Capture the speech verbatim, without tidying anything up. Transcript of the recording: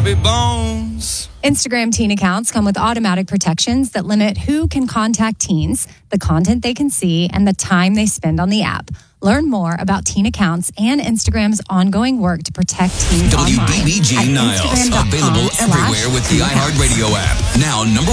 Bobby Bones. Instagram teen accounts come with automatic protections that limit who can contact teens, the content they can see, and the time they spend on the app. Learn more about teen accounts and Instagram's ongoing work to protect teens W online. B B G Niles, available everywhere with the iHeartRadio app. Now number